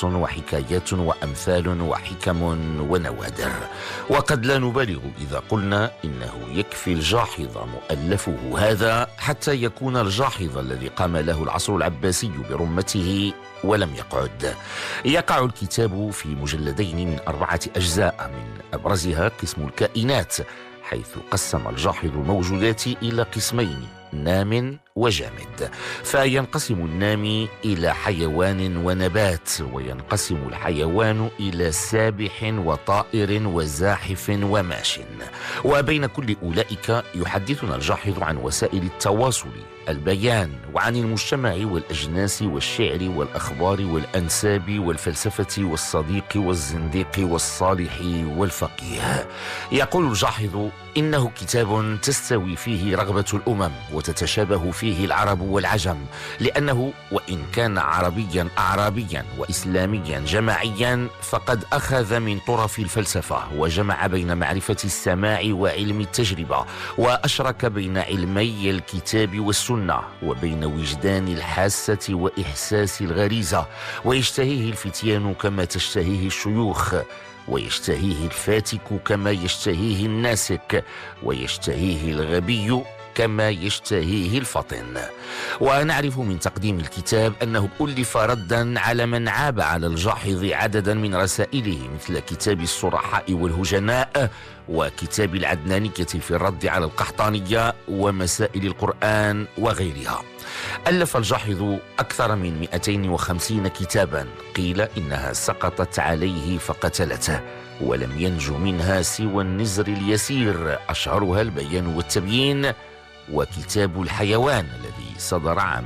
قصص وحكايات وأمثال وحكم ونوادر. وقد لا نبالغ إذا قلنا إنه يكفي الجاحظ مؤلفه هذا حتى يكون الجاحظ الذي قام له العصر العباسي برمته ولم يقعد. يقع الكتاب في مجلدين من 4 أجزاء، من أبرزها قسم الكائنات، حيث قسم الجاحظ الموجودات إلى قسمين: نام وجامد. فينقسم النامي إلى حيوان ونبات، وينقسم الحيوان إلى سابح وطائر وزاحف وماش. وبين كل أولئك يحدثنا الجاحظ عن وسائل التواصل، البيان، وعن المجتمع والأجناس والشعر والأخبار والأنساب والفلسفة والصديق والزنديق والصالح والفقيه. يقول الجاحظ إنه كتاب تستوي فيه رغبة الأمم وتتشابه فيه العرب والعجم، لأنه وإن كان عربيا أعرابيا وإسلاميا جماعيا فقد أخذ من طرف الفلسفة، وجمع بين معرفة السماع وعلم التجربة، وأشرك بين علمي الكتاب والسنة، وبين وجدان الحاسة وإحساس الغريزة، ويشتهيه الفتيان كما تشتهيه الشيوخ، ويشتهيه الفاتك كما يشتهيه الناسك، ويشتهيه الغبي كما يشتهيه الفطن. ونعرف من تقديم الكتاب أنه ألف ردا على من عاب على الجاحظ عددا من رسائله، مثل كتاب الصرحاء والهجناء، وكتاب العدنانية في الرد على القحطانية، ومسائل القرآن وغيرها. ألف الجاحظ أكثر من 250 كتابا، قيل إنها سقطت عليه فقتلته، ولم ينج منها سوى النزر اليسير، أشهرها البيان والتبيين، وكتاب الحيوان الذي صدر عام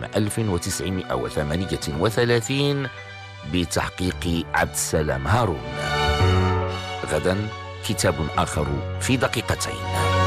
1938 بتحقيق عبد السلام هارون. غدا كتاب آخر في دقيقتين.